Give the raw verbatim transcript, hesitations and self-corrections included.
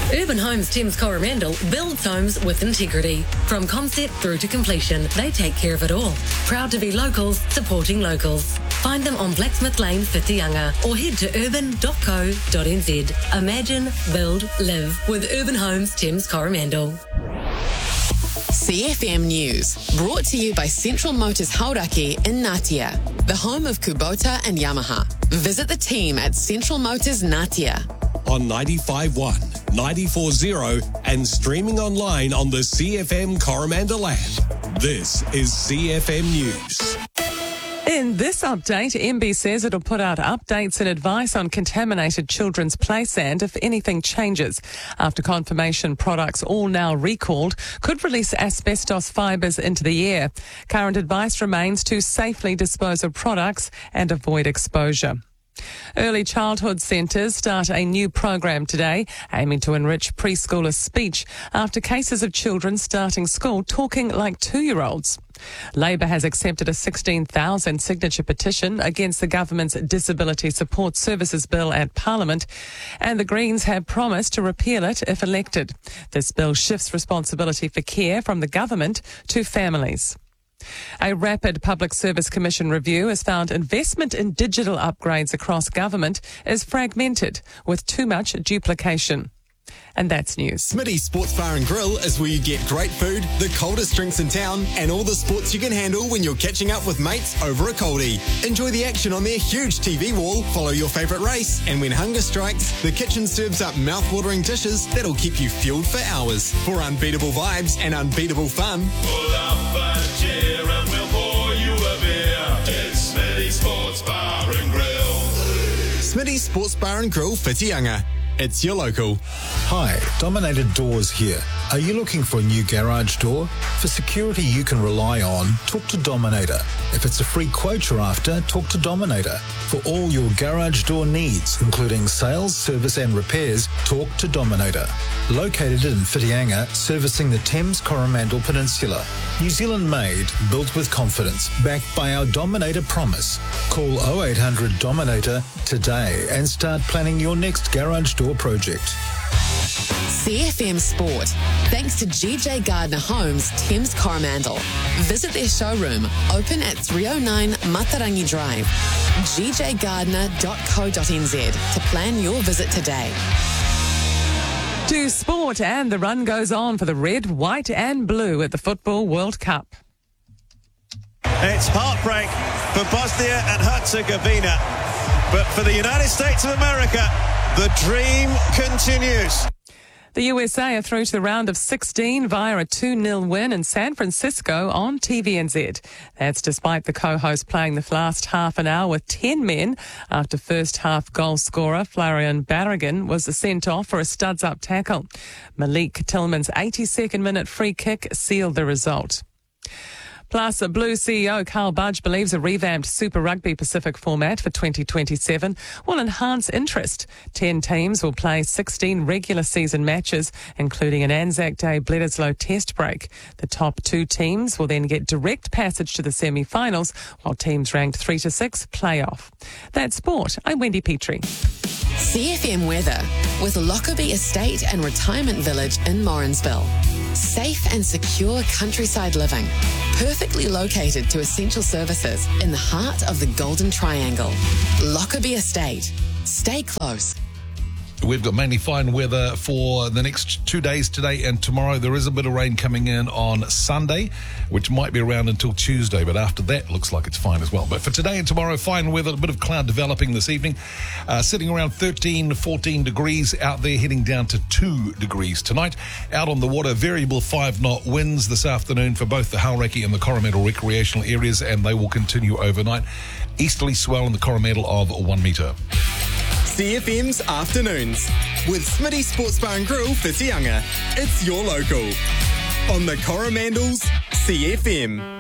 Urban Homes Thames Coromandel builds homes with integrity. From concept through to completion, they take care of it all. Proud to be locals, supporting locals. Find them on Blacksmith Lane, Whitianga, or head to urban dot co dot n z. Imagine, build, live with Urban Homes Thames Coromandel. C F M News, brought to you by Central Motors Hauraki in Ngatea, the home of Kubota and Yamaha. Visit the team at Central Motors Ngatea. On ninety-five point one, ninety-four point zero and streaming online on the C F M Coromandel app. This is C F M News. In this update, M B says it'll put out updates and advice on contaminated children's play sand if anything changes. After confirmation, products, all now recalled, could release asbestos fibres into the air. Current advice remains to safely dispose of products and avoid exposure. Early childhood centres start a new program today, aiming to enrich preschoolers' speech after cases of children starting school talking like two-year-olds. Labor has accepted a sixteen thousand signature petition against the government's Disability Support Services Bill at Parliament, and the Greens have promised to repeal it if elected. This bill shifts responsibility for care from the government to families. A rapid Public Service Commission review has found investment in digital upgrades across government is fragmented with too much duplication. And that's news. Smitty's Sports Bar and Grill is where you get great food, the coldest drinks in town, and all the sports you can handle when you're catching up with mates over a coldie. Enjoy the action on their huge T V wall, follow your favourite race, and when hunger strikes, the kitchen serves up mouth-watering dishes that'll keep you fueled for hours. For unbeatable vibes and unbeatable fun, pull up a chair and we'll pour you a beer. It's Smitty's Sports Bar and Grill. Smitty's Sports Bar and Grill, Whitianga. It's your local. Hi, Dominator Doors here. Are you looking for a new garage door? For security you can rely on, talk to Dominator. If it's a free quote you're after, talk to Dominator. For all your garage door needs, including sales, service and repairs, talk to Dominator. Located in Whitianga, servicing the Thames Coromandel Peninsula. New Zealand made, built with confidence, backed by our Dominator promise. Call oh eight hundred Dominator today and start planning your next garage door project. C F M Sport, thanks to G J Gardner Homes, Thames Coromandel. Visit their showroom, open at three oh nine Matarangi Drive. g j gardner dot co dot n z to plan your visit today. To sport, and the run goes on for the red, white and blue at the Football World Cup. It's heartbreak for Bosnia and Herzegovina, but for the United States of America, the dream continues. The U S A are through to the round of sixteen via a two nil win in San Francisco on T V N Z. That's despite the co-host playing the last half an hour with ten men after first half goal scorer Florian Barragan was sent off for a studs-up tackle. Malik Tillman's eighty-second minute free kick sealed the result. Plus, a Blue C E O Carl Budge believes a revamped Super Rugby Pacific format for twenty twenty-seven will enhance interest. Ten teams will play sixteen regular season matches, including an Anzac Day Bledisloe test break. The top two teams will then get direct passage to the semi-finals, while teams ranked three to six play off. That's sport. I'm Wendy Petrie. C F M weather with Lockerbie Estate and Retirement Village in Morrinsville. Safe and secure countryside living, perfectly located to essential services in the heart of the Golden Triangle. Lockerbie Estate. Stay close. We've got mainly fine weather for the next two days, today and tomorrow. There is a bit of rain coming in on Sunday, which might be around until Tuesday, but after that, looks like it's fine as well. But for today and tomorrow, fine weather, a bit of cloud developing this evening, uh, sitting around thirteen, fourteen degrees out there, heading down to two degrees tonight. Out on the water, variable five-knot winds this afternoon for both the Hauraki and the Coromandel recreational areas, and they will continue overnight. Easterly swell in the Coromandel of one metre. C F M's Afternoons with Smitty Sports Bar and Grill, Whitianga. It's your local. On the Coromandel's C F M.